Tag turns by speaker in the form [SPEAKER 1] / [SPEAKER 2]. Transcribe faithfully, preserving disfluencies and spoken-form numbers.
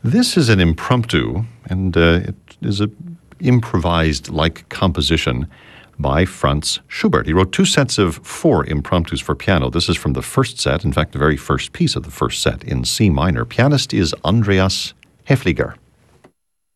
[SPEAKER 1] This is an impromptu, and uh, it is an improvised-like composition by Franz Schubert. He wrote two sets of four impromptus for piano. This is from the first set, in fact, the very first piece of the first set in C minor. Pianist is Andreas Haefliger.